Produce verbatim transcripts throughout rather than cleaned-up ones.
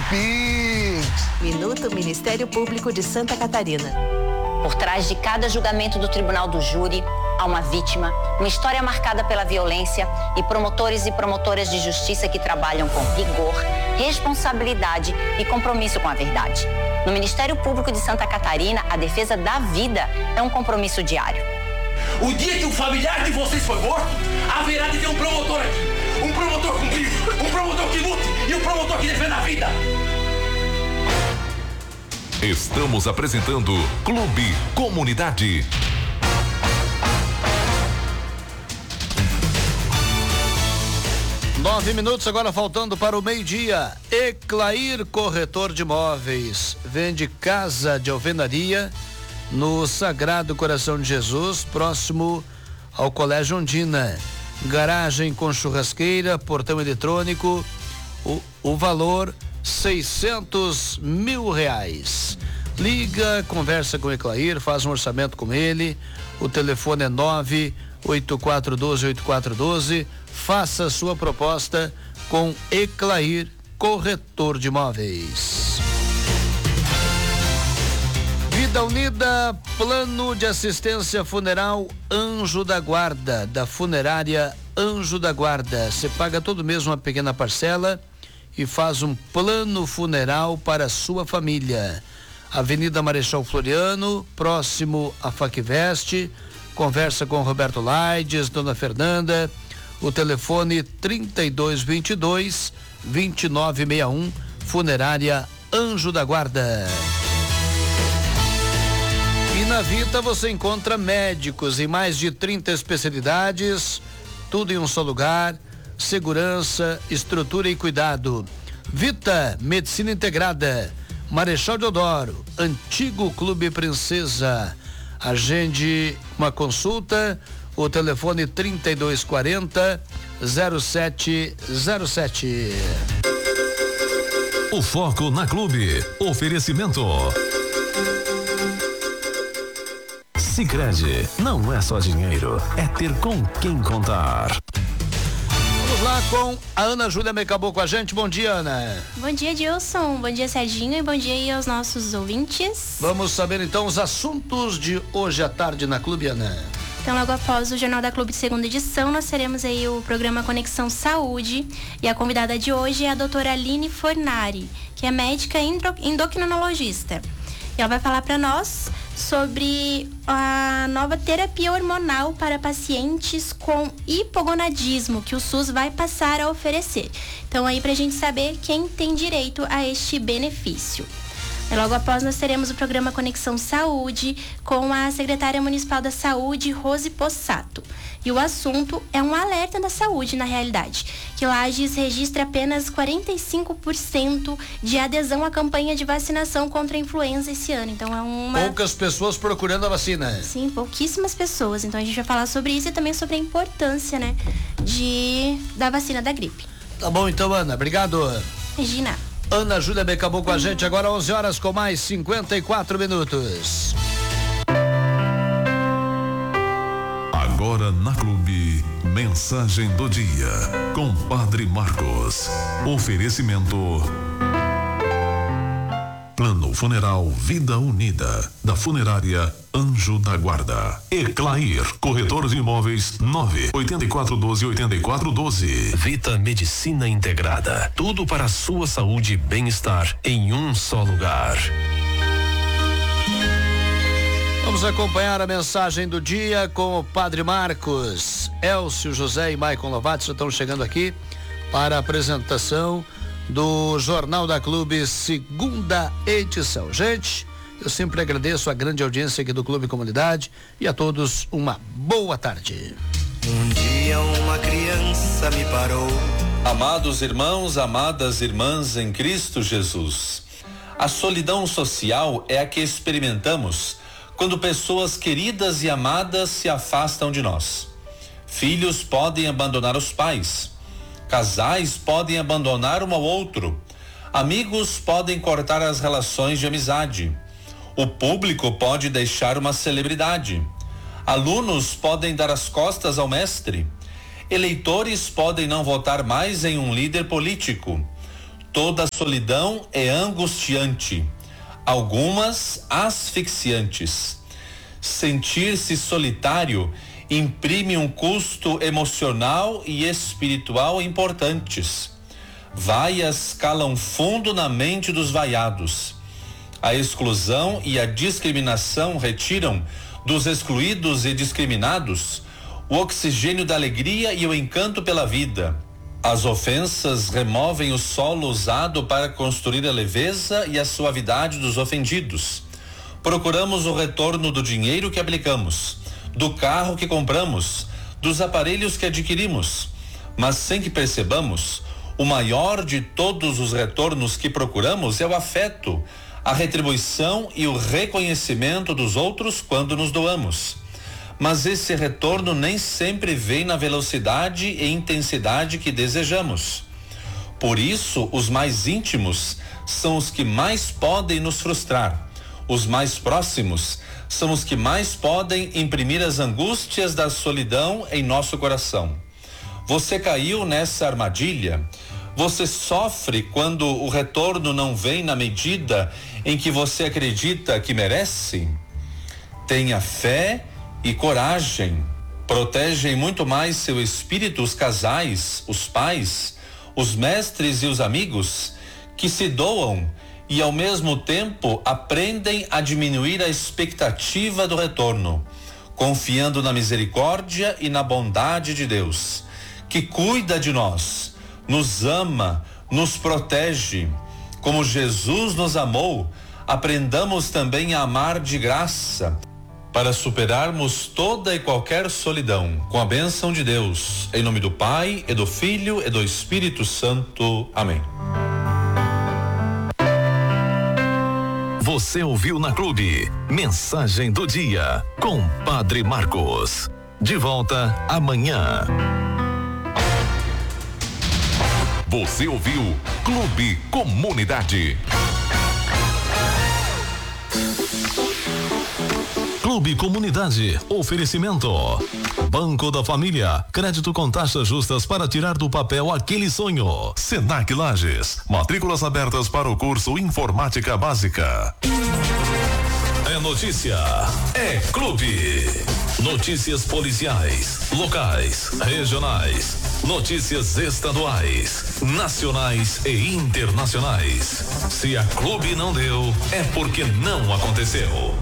Pix. Minuto Ministério Público de Santa Catarina. Por trás de cada julgamento do Tribunal do Júri, há uma vítima, uma história marcada pela violência e promotores e promotoras de justiça que trabalham com rigor, responsabilidade e compromisso com a verdade. No Ministério Público de Santa Catarina, a defesa da vida é um compromisso diário. O dia que um familiar de vocês for morto, haverá de ter um promotor aqui. Um promotor cumprido, um promotor que lute e um promotor que defenda a vida. Estamos apresentando Clube Comunidade. Nove minutos agora faltando para o meio-dia. Eclair Corretor de Imóveis vende casa de alvenaria no Sagrado Coração de Jesus, próximo ao Colégio Ondina. Garagem com churrasqueira, portão eletrônico, o, o valor seiscentos mil reais. Liga, conversa com o Eclair, faz um orçamento com ele. O telefone é nove oito quatro um dois oito quatro um dois. Faça a sua proposta com Eclair Corretor de Imóveis. Vida Unida, plano de assistência funeral Anjo da Guarda, da funerária Anjo da Guarda. Você paga todo mês uma pequena parcela e faz um plano funeral para a sua família. Avenida Marechal Floriano, próximo à Facvest. Conversa com Roberto Laides, Dona Fernanda. O telefone trinta e dois vinte e dois, vinte e nove sessenta e um, funerária Anjo da Guarda. E na Vita você encontra médicos em mais de trinta especialidades, tudo em um só lugar, segurança, estrutura e cuidado. Vita, Medicina Integrada, Marechal Deodoro, Antigo Clube Princesa. Agende uma consulta, o telefone trinta e dois quarenta, zero sete zero sete. O foco na Clube. Oferecimento. Sicredi, não é só dinheiro, é ter com quem contar. Vamos lá com a Ana Júlia me acabou com a gente. Bom dia, Ana. Bom dia, Dilson. Bom dia, Serginho. E bom dia aí aos nossos ouvintes. Vamos saber então os assuntos de hoje à tarde na Clube, Ana. Então, logo após o Jornal da Clube de segunda edição, nós teremos aí o programa Conexão Saúde. E a convidada de hoje é a doutora Aline Fornari, que é médica endocrinologista. E ela vai falar para nós sobre a nova terapia hormonal para pacientes com hipogonadismo que o SUS vai passar a oferecer. Então, aí pra gente saber quem tem direito a este benefício. E logo após nós teremos o programa Conexão Saúde com a secretária municipal da Saúde, Rose Possato. E o assunto é um alerta da saúde, na realidade, que Lages registra apenas quarenta e cinco por cento de adesão à campanha de vacinação contra a influenza esse ano. Então é uma... Poucas pessoas procurando a vacina. Sim, pouquíssimas pessoas. Então a gente vai falar sobre isso e também sobre a importância, né, de... da vacina da gripe. Tá bom então, Ana. Obrigado. Regina. Ana Júlia me acabou com a gente agora onze horas com mais cinquenta e quatro minutos. Agora na Clube, mensagem do dia com Padre Marcos. Oferecimento Plano Funeral Vida Unida, da funerária Anjo da Guarda. Eclair, corretor de imóveis, nove oito quatro um dois oito quatro um dois. Vita Medicina Integrada, tudo para a sua saúde e bem-estar em um só lugar. Vamos acompanhar a mensagem do dia com o Padre Marcos. Elcio José e Maicon Lovato já estão chegando aqui para a apresentação do Jornal da Clube, segunda edição. Gente, eu sempre agradeço a grande audiência aqui do Clube Comunidade e a todos uma boa tarde. Um dia uma criança me parou. Amados irmãos, amadas irmãs em Cristo Jesus, a solidão social é a que experimentamos quando pessoas queridas e amadas se afastam de nós. Filhos podem abandonar os pais. Casais podem abandonar um ao outro. Amigos podem cortar as relações de amizade. O público pode deixar uma celebridade. Alunos podem dar as costas ao mestre. Eleitores podem não votar mais em um líder político. Toda solidão é angustiante, algumas asfixiantes. Sentir-se solitário imprime um custo emocional e espiritual importantes. Vaias calam fundo na mente dos vaiados. A exclusão e a discriminação retiram dos excluídos e discriminados o oxigênio da alegria e o encanto pela vida. As ofensas removem o solo usado para construir a leveza e a suavidade dos ofendidos. Procuramos o retorno do dinheiro que aplicamos, do carro que compramos, dos aparelhos que adquirimos, mas sem que percebamos, o maior de todos os retornos que procuramos é o afeto, a retribuição e o reconhecimento dos outros quando nos doamos. Mas esse retorno nem sempre vem na velocidade e intensidade que desejamos. Por isso, os mais íntimos são os que mais podem nos frustrar. Os mais próximos são os que mais podem imprimir as angústias da solidão em nosso coração. Você caiu nessa armadilha? Você sofre quando o retorno não vem na medida em que você acredita que merece? Tenha fé e coragem. Protegem muito mais seu espírito os casais, os pais, os mestres e os amigos que se doam e ao mesmo tempo aprendem a diminuir a expectativa do retorno, confiando na misericórdia e na bondade de Deus, que cuida de nós, nos ama, nos protege. Como Jesus nos amou, aprendamos também a amar de graça, para superarmos toda e qualquer solidão, com a bênção de Deus, em nome do Pai, e do Filho, e do Espírito Santo. Amém. Você ouviu na Clube Mensagem do Dia com Padre Marcos. De volta amanhã. Você ouviu Clube Comunidade. Clube Comunidade, oferecimento. Banco da Família, crédito com taxas justas para tirar do papel aquele sonho. Senac Lages, matrículas abertas para o curso Informática Básica. É notícia, é clube. Notícias policiais, locais, regionais, notícias estaduais, nacionais e internacionais. Se a Clube não deu, é porque não aconteceu.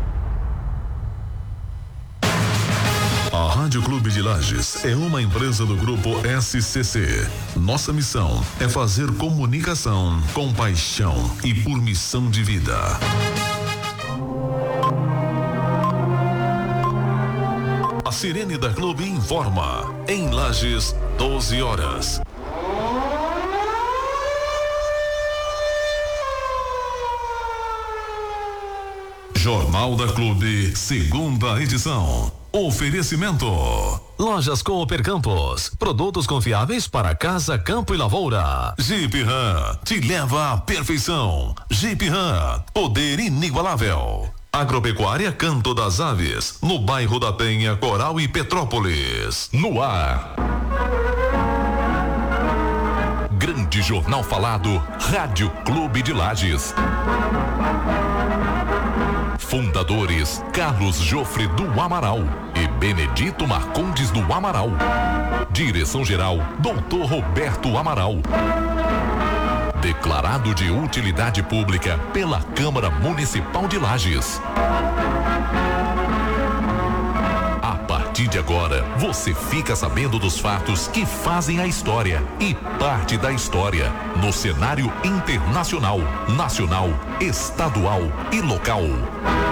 A Rádio Clube de Lages é uma empresa do grupo S C C. Nossa missão é fazer comunicação com paixão e por missão de vida. A sirene da Clube informa. Em Lages, doze horas. Jornal da Clube, segunda edição. Oferecimento. Lojas Cooper Campos. Produtos confiáveis para casa, campo e lavoura. Jeep Ram te leva à perfeição. Jeep Ram, poder inigualável. Agropecuária Canto das Aves, no bairro da Penha, Coral e Petrópolis. No ar. Grande Jornal Falado, Rádio Clube de Lages. Fundadores Carlos Jofre do Amaral e Benedito Marcondes do Amaral. Direção-geral doutor Roberto Amaral. Declarado de utilidade pública pela Câmara Municipal de Lages. A partir de agora, você fica sabendo dos fatos que fazem a história e parte da história no cenário internacional, nacional, estadual e local.